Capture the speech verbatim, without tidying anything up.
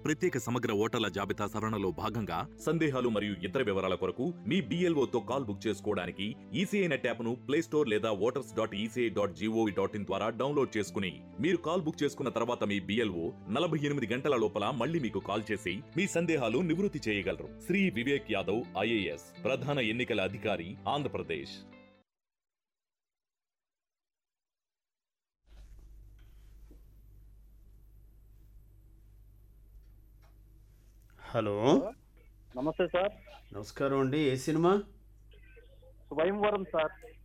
ప్రత్యేక సమగ్ర ఓటర్ల జాబితా సవరణలో భాగంగా సందేహాలు మరియు ఇతర వివరాల కొరకు మీ బీఎల్ఓతో కాల్ బుక్ చేసుకోవడానికి ఈసీఐ నెట్ యాప్ను ప్లే స్టోర్ లేదా voters dot ECI dot GOV dot in ద్వారా డౌన్లోడ్ చేసుకుని మీరు కాల్ బుక్ చేసుకున్న తర్వాత మీ బీఎల్ఓ నలభై ఎనిమిది గంటల లోపల మళ్ళీ మీకు కాల్ చేసి మీ సందేహాలు నివృత్తి చేయగలరు. శ్రీ వివేక్ యాదవ్ ఐఏఎస్ ప్రధాన ఎన్నికల అధికారి, ఆంధ్రప్రదేశ్. హలో, నమస్తే సార్. నమస్కారం అండి. ఏ సినిమా? స్వయంవరం సార్.